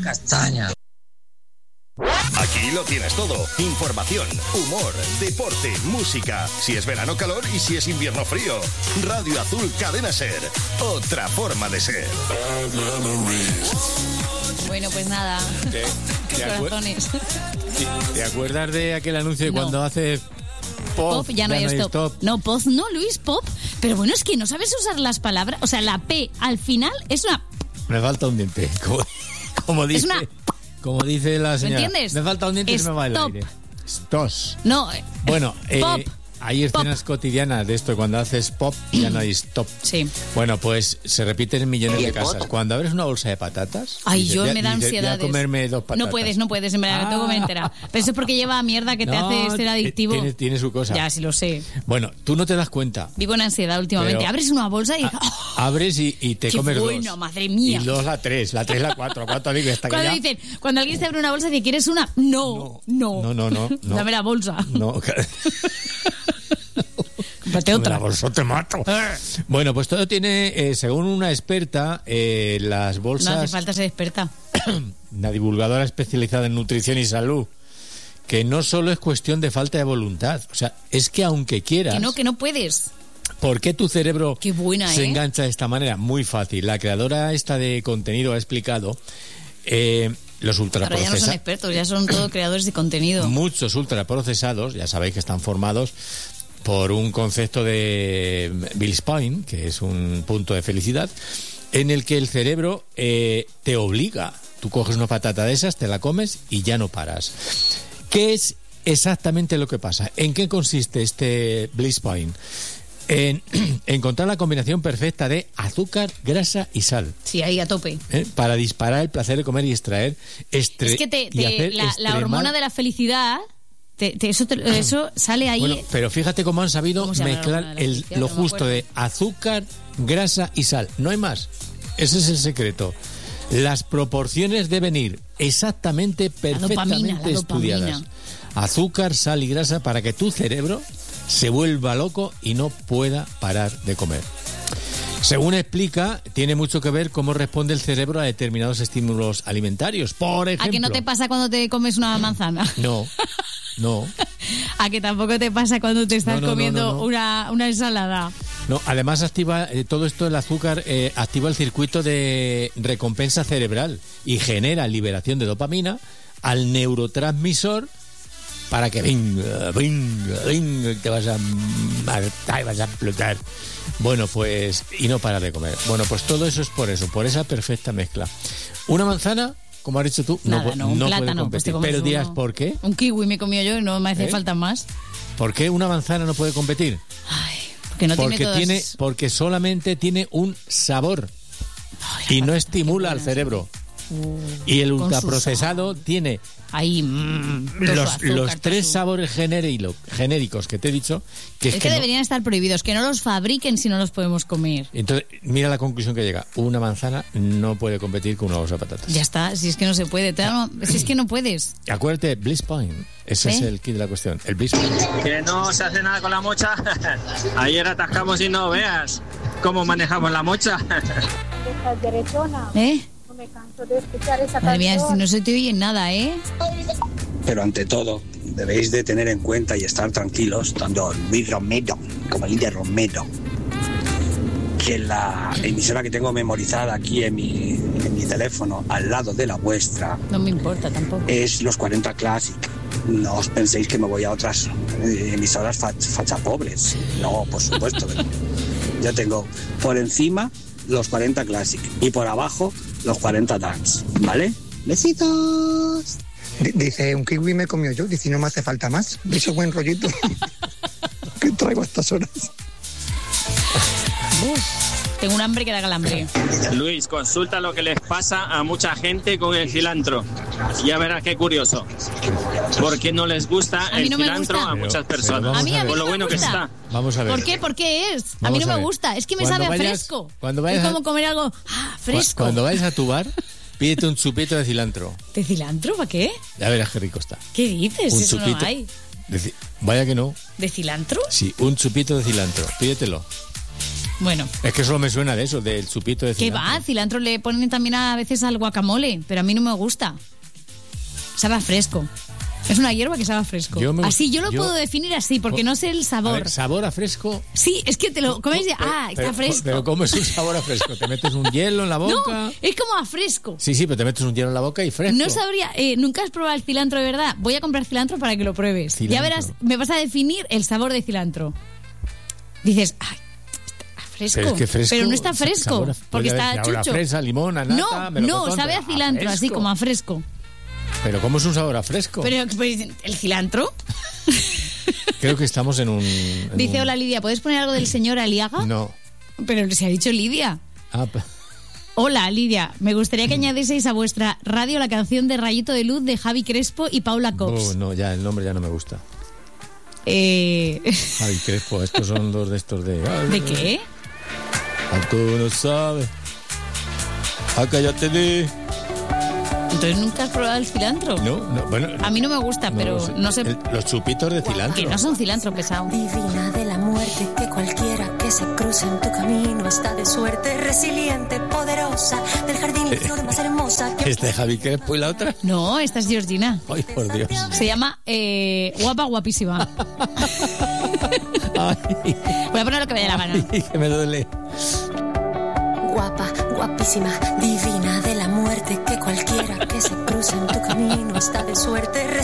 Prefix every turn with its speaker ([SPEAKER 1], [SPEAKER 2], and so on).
[SPEAKER 1] castaña.
[SPEAKER 2] Aquí lo tienes todo. Información, humor, deporte, música. Si es verano, calor, y si es invierno, frío. Radio Azul Cadena Ser. Otra forma de ser.
[SPEAKER 3] Bueno, pues nada. Corazones.
[SPEAKER 4] ¿Te acuerdas de aquel anuncio de cuando haces pop?
[SPEAKER 3] Ya no hay stop. No, pop, no, Luis, pop. Pero bueno, es que no sabes usar las palabras. O sea, la P al final es una...
[SPEAKER 4] Me falta un diente. Como dice...
[SPEAKER 3] Es una...
[SPEAKER 4] Como dice la señora.
[SPEAKER 3] ¿Me entiendes?
[SPEAKER 4] Me falta un diente y se me va el aire. Stos.
[SPEAKER 3] No.
[SPEAKER 4] Bueno,
[SPEAKER 3] pop.
[SPEAKER 4] hay escenas cotidianas de esto. Cuando haces pop, ya no hay stop.
[SPEAKER 3] Sí.
[SPEAKER 4] Bueno, pues se repiten en millones de casas. Cuando abres una bolsa de patatas...
[SPEAKER 3] Ay,
[SPEAKER 4] dices,
[SPEAKER 3] yo me da ansiedad.
[SPEAKER 4] Voy a comerme 2 patatas.
[SPEAKER 3] No puedes, en verdad, me tengo que comer entera. Pero eso es porque lleva mierda que te hace ser adictivo.
[SPEAKER 4] Tiene su cosa.
[SPEAKER 3] Ya, sí lo sé.
[SPEAKER 4] Bueno, tú no te das cuenta.
[SPEAKER 3] Vivo en ansiedad últimamente.
[SPEAKER 4] Pero
[SPEAKER 3] abres una bolsa y...
[SPEAKER 4] abres y te comes 2.
[SPEAKER 3] Bueno, madre mía.
[SPEAKER 4] Y 2 la 3, la 4. ¿Cuánto digo?
[SPEAKER 3] Cuando alguien se abre una bolsa y dice, ¿quieres una? No. Dame la bolsa.
[SPEAKER 4] No.
[SPEAKER 3] Cómprate otra.
[SPEAKER 4] La bolsa te mato. Bueno, pues todo tiene, según una experta, las bolsas...
[SPEAKER 3] No hace falta ser experta.
[SPEAKER 4] Una divulgadora especializada en nutrición y salud. Que no solo es cuestión de falta de voluntad. O sea, es que aunque quieras...
[SPEAKER 3] Que no puedes.
[SPEAKER 4] ¿Por qué tu cerebro
[SPEAKER 3] Qué buena,
[SPEAKER 4] se engancha de esta manera? Muy fácil. La creadora esta de contenido ha explicado... los ultraprocesados.
[SPEAKER 3] Ahora ya no son expertos, ya son todos creadores de contenido.
[SPEAKER 4] Muchos ultraprocesados, ya sabéis que están formados por un concepto de Bill's Point, que es un punto de felicidad, en el que el cerebro te obliga. Tú coges una patata de esas, te la comes y ya no paras. ¿Qué es exactamente lo que pasa? ¿En qué consiste este Bill's Point? En encontrar la combinación perfecta de azúcar, grasa y sal.
[SPEAKER 3] Sí, ahí a tope.
[SPEAKER 4] Para disparar el placer de comer y extraer
[SPEAKER 3] es que la hormona de la felicidad, eso sale ahí.
[SPEAKER 4] Bueno, pero fíjate cómo han sabido mezclar lo justo de azúcar, grasa y sal. No hay más. Ese es el secreto. Las proporciones deben ir exactamente, perfectamente estudiadas. Azúcar, sal y grasa para que tu cerebro se vuelva loco y no pueda parar de comer. Según explica, tiene mucho que ver cómo responde el cerebro a determinados estímulos alimentarios. Por ejemplo...
[SPEAKER 3] ¿A que no te pasa cuando te comes una manzana?
[SPEAKER 4] No.
[SPEAKER 3] ¿A que tampoco te pasa cuando te estás comiendo una ensalada?
[SPEAKER 4] No, además activa todo esto, el azúcar activa el circuito de recompensa cerebral y genera liberación de dopamina al neurotransmisor para que venga, te vas a explotar. Bueno, pues, y no parar de comer. Bueno, pues todo eso es por eso, por esa perfecta mezcla. Una manzana, como has dicho tú, no puede competir.
[SPEAKER 3] Pues
[SPEAKER 4] pero dirás, ¿por qué?
[SPEAKER 3] Un kiwi me he comido yo y no me hace falta más.
[SPEAKER 4] ¿Por qué una manzana no puede competir? Porque solamente tiene un sabor y no estimula al cerebro. Y el ultraprocesado tiene los 3 sabores genéricos que te he dicho. Que
[SPEAKER 3] deberían estar prohibidos, que no los fabriquen si no los podemos comer.
[SPEAKER 4] Entonces, mira la conclusión que llega. Una manzana no puede competir con una bolsa de patatas.
[SPEAKER 3] Ya está, si es que no se puede. Si es que no puedes.
[SPEAKER 4] Acuérdate, Bill's Point. Ese es el kit de la cuestión. El Bill's Point.
[SPEAKER 5] Que no se hace nada con la mocha. Ayer atascamos y no veas cómo manejamos la mocha.
[SPEAKER 6] Estás derechona. Me canso de escuchar esa
[SPEAKER 3] Madre mía,
[SPEAKER 6] canción.
[SPEAKER 3] si no se te oye nada,
[SPEAKER 7] Pero ante todo, debéis de tener en cuenta y estar tranquilos, tanto Luis Romero como Lidia Romero, que la emisora que tengo memorizada aquí en mi teléfono, al lado de la vuestra,
[SPEAKER 3] no me importa tampoco,
[SPEAKER 7] es los 40 Classic. No os penséis que me voy a otras emisoras fachapobres. No, por supuesto. Yo tengo por encima los 40 Classic y por abajo los 40 Dance, ¿vale? ¡Besitos!
[SPEAKER 1] Dice, un kiwi me comió yo, dice, no me hace falta más. Dice, buen rollito que traigo a estas horas.
[SPEAKER 3] Tengo un hambre que da calambre.
[SPEAKER 5] Luis, consulta lo que les pasa a mucha gente con el cilantro. Ya verás qué curioso. ¿Por qué no les gusta el cilantro a muchas personas?
[SPEAKER 3] A mí
[SPEAKER 5] por
[SPEAKER 3] no
[SPEAKER 5] lo
[SPEAKER 3] me
[SPEAKER 5] bueno
[SPEAKER 3] gusta.
[SPEAKER 5] que está.
[SPEAKER 4] Vamos a ver.
[SPEAKER 3] ¿Por qué? ¿Por qué es? A mí no me gusta. Es que me sabe a fresco. Es como comer algo fresco.
[SPEAKER 4] Cuando vayas a tu bar, pídete un chupito de cilantro.
[SPEAKER 3] ¿De cilantro? ¿Para qué?
[SPEAKER 4] Ya verás qué rico está.
[SPEAKER 3] ¿Qué dices?
[SPEAKER 4] Un
[SPEAKER 3] Eso
[SPEAKER 4] chupito.
[SPEAKER 3] no hay.
[SPEAKER 4] Vaya que no.
[SPEAKER 3] ¿De cilantro?
[SPEAKER 4] Sí, un chupito de cilantro. Pídetelo.
[SPEAKER 3] Bueno.
[SPEAKER 4] Es que solo me suena de eso, del chupito de cilantro.
[SPEAKER 3] ¿Qué va? Cilantro le ponen también a veces al guacamole, pero a mí no me gusta. Sabe a fresco. Es una hierba que sabe a fresco. Yo lo puedo definir así, porque no sé el sabor.
[SPEAKER 4] A ver, ¿sabor a fresco?
[SPEAKER 3] Sí, es que te lo comes y está fresco.
[SPEAKER 4] Pero ¿cómo es un sabor a fresco? ¿Te metes un hielo en la boca?
[SPEAKER 3] No, es como a fresco.
[SPEAKER 4] Sí, pero te metes un hielo en la boca y fresco.
[SPEAKER 3] No sabría, ¿nunca has probado el cilantro de verdad? Voy a comprar cilantro para que lo pruebes. Cilantro. Ya verás, me vas a definir el sabor de cilantro. Dices, ay, fresco, pero no está fresco, porque está chucho.
[SPEAKER 4] Fresa, limón, nata,
[SPEAKER 3] no, sabe a cilantro, así como a fresco.
[SPEAKER 4] ¿Pero cómo es un sabor a fresco?
[SPEAKER 3] Pero pues, el cilantro.
[SPEAKER 4] Creo que estamos en un...
[SPEAKER 3] Dice, hola Lidia, ¿puedes poner algo del señor Aliaga?
[SPEAKER 4] No.
[SPEAKER 3] Pero se ha dicho Lidia. Hola Lidia, me gustaría que añadieseis a vuestra radio la canción de Rayito de Luz de Javi Crespo y Paula Cops.
[SPEAKER 4] No, ya el nombre ya no me gusta. Javi Crespo, estos son los de estos de...
[SPEAKER 3] ¿De qué?
[SPEAKER 4] Tú no sabes. Acá ya te di.
[SPEAKER 3] Entonces nunca has probado el cilantro.
[SPEAKER 4] No, bueno.
[SPEAKER 3] A mí no me gusta, pero no sé.
[SPEAKER 4] Los chupitos de cilantro.
[SPEAKER 3] Que no son cilantro pesado.
[SPEAKER 8] Divina de la muerte, que cualquiera que se cruce en tu camino está de suerte. Resiliente, poderosa, del jardín la flor más hermosa.
[SPEAKER 4] ¿Este Javi Crespo y la otra?
[SPEAKER 3] No, esta es Georgina.
[SPEAKER 4] Ay, por Dios.
[SPEAKER 3] Se llama Guapa Guapísima.
[SPEAKER 4] Ay.
[SPEAKER 3] Voy a poner lo que me dé la gana.
[SPEAKER 4] Ay, que me duele.
[SPEAKER 8] Guapa, guapísima, divina de la muerte, que cualquiera que se cruce en tu camino está de suerte.